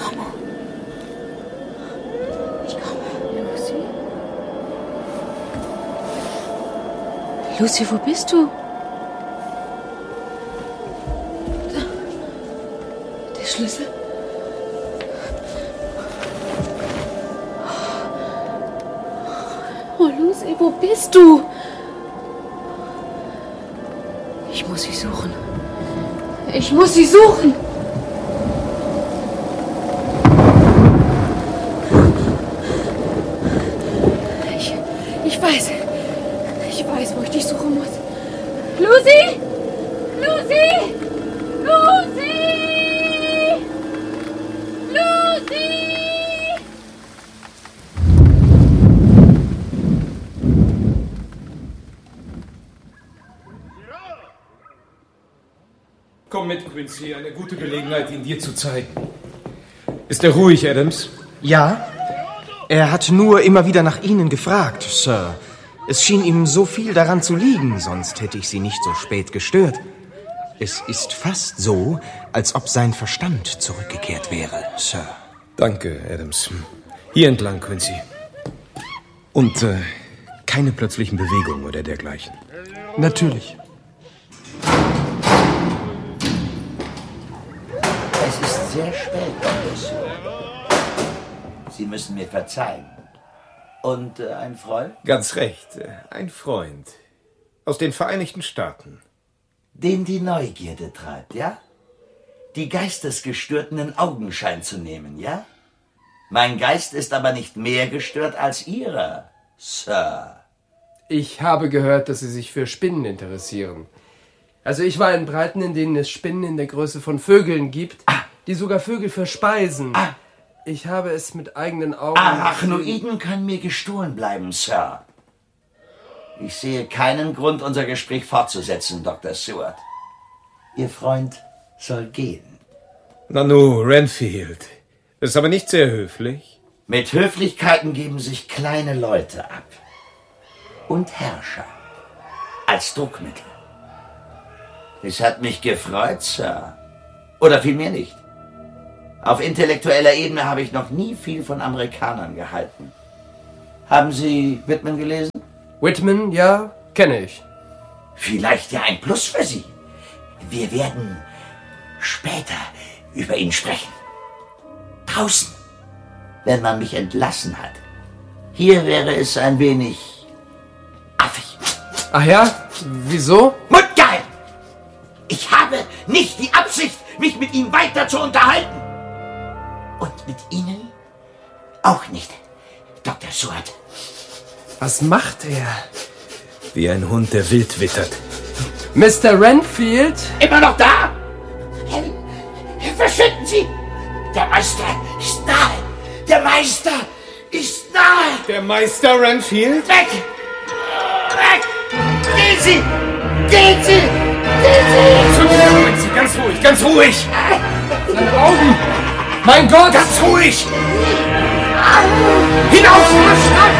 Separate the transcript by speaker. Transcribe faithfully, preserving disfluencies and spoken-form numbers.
Speaker 1: komme. Ich komme.
Speaker 2: Lucy? Lucy, wo bist du? Da. Der Schlüssel. Oh, Lucy, wo bist du? Ich muss sie suchen. Ich muss sie suchen. Ich, ich weiß. Ich weiß, wo ich dich suchen muss. Lucy! Lucy! Lucy! Lucy!
Speaker 3: Komm mit, Quincy. Eine gute Gelegenheit, ihn dir zu zeigen. Ist er ruhig, Adams?
Speaker 4: Ja. Er hat nur immer wieder nach Ihnen gefragt, Sir. Es schien ihm so viel daran zu liegen, sonst hätte ich Sie nicht so spät gestört. Es ist fast so, als ob sein Verstand zurückgekehrt wäre, Sir.
Speaker 3: Danke, Adams. Hier entlang, Quincy. Und äh, keine plötzlichen Bewegungen oder dergleichen.
Speaker 4: Natürlich.
Speaker 1: Es ist sehr spät, Doktor Seward. Sie müssen mir verzeihen. Und äh, ein Freund?
Speaker 3: Ganz recht. Äh, ein Freund. Aus den Vereinigten Staaten.
Speaker 1: Den die Neugierde treibt, ja? Die Geistesgestörten in Augenschein zu nehmen, ja? Mein Geist ist aber nicht mehr gestört als Ihrer, Sir.
Speaker 5: Ich habe gehört, dass Sie sich für Spinnen interessieren. Also ich war in Breiten, in denen es Spinnen in der Größe von Vögeln gibt, ah. die sogar Vögel verspeisen. Ah. Ich habe es mit eigenen Augen...
Speaker 1: Arachnoiden können mir gestohlen bleiben, Sir. Ich sehe keinen Grund, unser Gespräch fortzusetzen, Doktor Seward. Ihr Freund soll gehen.
Speaker 3: Nanu, Renfield. Das ist aber nicht sehr höflich.
Speaker 1: Mit Höflichkeiten geben sich kleine Leute ab. Und Herrscher. Als Druckmittel. Es hat mich gefreut, Sir. Oder vielmehr nicht. Auf intellektueller Ebene habe ich noch nie viel von Amerikanern gehalten. Haben Sie Whitman gelesen?
Speaker 5: Whitman, ja, kenne ich.
Speaker 1: Vielleicht ja ein Plus für Sie. Wir werden später über ihn sprechen. Draußen, wenn man mich entlassen hat. Hier wäre es ein wenig affig.
Speaker 5: Ach ja? Wieso?
Speaker 1: Mundgeil! Ich habe nicht die Absicht, mich mit ihm weiter zu unterhalten. Und mit Ihnen auch nicht, Doktor Seward.
Speaker 5: Was macht er?
Speaker 3: Wie ein Hund, der wild wittert.
Speaker 5: Mister Renfield?
Speaker 1: Immer noch da? Helen, verschwinden Sie! Der Meister ist nahe! Der Meister ist nahe!
Speaker 3: Der Meister Renfield?
Speaker 1: Weg! Weg! Gehen Sie! Gehen Sie! Gehen Sie!
Speaker 3: Zu mir, Quincy, ganz ruhig, ganz ruhig!
Speaker 5: Seine Augen! Mein Gott!
Speaker 3: Ganz ruhig!
Speaker 1: Hinaus!